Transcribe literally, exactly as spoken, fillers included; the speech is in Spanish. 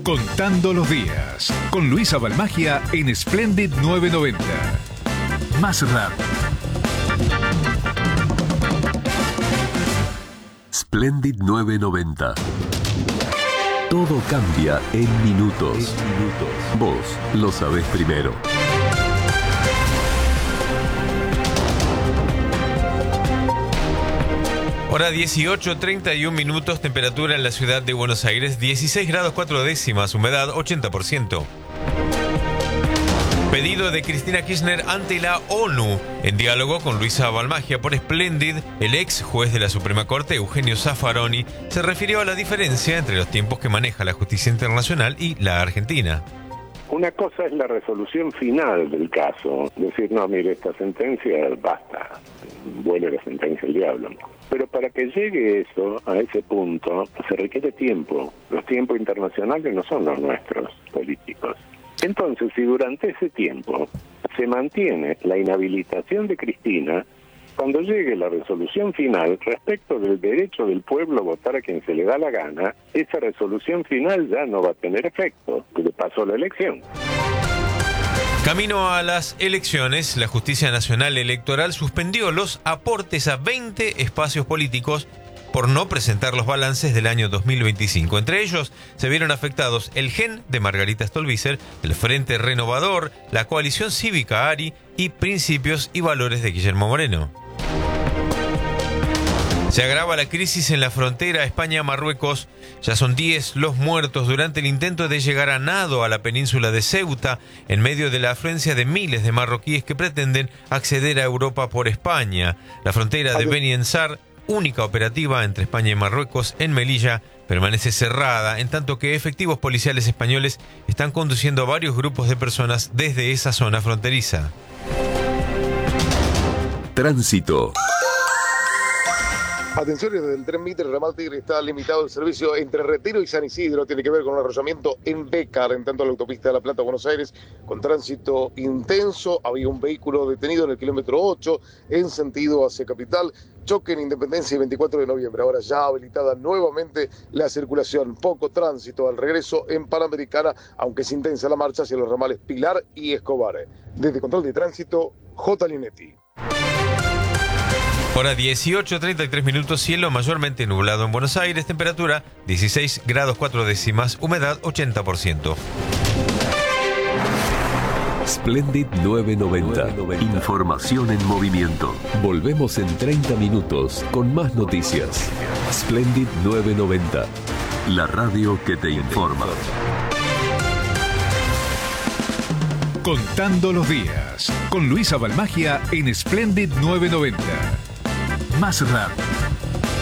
Contando los días, con Luisa Balmagia en Splendid novecientos noventa. Más rápido. Splendid novecientos noventa. Todo cambia en minutos. En minutos. Vos lo sabés primero. Hora dieciocho, treinta y un minutos, temperatura en la ciudad de Buenos Aires, dieciséis grados cuatro décimas, humedad ochenta por ciento. Pedido de Cristina Kirchner ante la ONU. En diálogo con Luisa Balmagia por Splendid, el ex juez de la Suprema Corte, Eugenio Zaffaroni, se refirió a la diferencia entre los tiempos que maneja la justicia internacional y la Argentina. Una cosa es la resolución final del caso, decir, no, mire, esta sentencia basta, vuelve la sentencia el diablo. Pero para que llegue eso, a ese punto, se requiere tiempo. Los tiempos internacionales no son los nuestros, políticos. Entonces, si durante ese tiempo se mantiene la inhabilitación de Cristina, cuando llegue la resolución final respecto del derecho del pueblo a votar a quien se le da la gana, esa resolución final ya no va a tener efecto, porque pasó la elección. Camino a las elecciones, la Justicia Nacional Electoral suspendió los aportes a veinte espacios políticos por no presentar los balances del año dos mil veinticinco. Entre ellos se vieron afectados el G E N de Margarita Stolbizer, el Frente Renovador, la Coalición Cívica ARI y Principios y Valores de Guillermo Moreno. Se agrava la crisis en la frontera España-Marruecos. Ya son diez los muertos durante el intento de llegar a nado a la península de Ceuta en medio de la afluencia de miles de marroquíes que pretenden acceder a Europa por España. La frontera de Beni Ensar, única operativa entre España y Marruecos en Melilla, permanece cerrada, en tanto que efectivos policiales españoles están conduciendo a varios grupos de personas desde esa zona fronteriza. Tránsito. Atención, desde el tren Mitre, ramal Tigre, está limitado el servicio entre Retiro y San Isidro. Tiene que ver con un arrollamiento en Bécar, en tanto la autopista de La Plata, Buenos Aires, con tránsito intenso. Había un vehículo detenido en el kilómetro ocho, en sentido hacia Capital. Choque en Independencia y veinticuatro de noviembre. Ahora ya habilitada nuevamente la circulación. Poco tránsito al regreso en Panamericana, aunque es intensa la marcha hacia los ramales Pilar y Escobar. Desde Control de Tránsito, J. Linetti. Hora dieciocho, treinta y tres minutos, cielo mayormente nublado en Buenos Aires, temperatura dieciséis grados cuatro décimas, humedad ochenta por ciento. Splendid novecientos noventa. Información en movimiento. Volvemos en treinta minutos con más noticias. Splendid novecientos noventa. La radio que te informa. Contando los días, con Luisa Balmagia en Splendid novecientos noventa. Más rápido.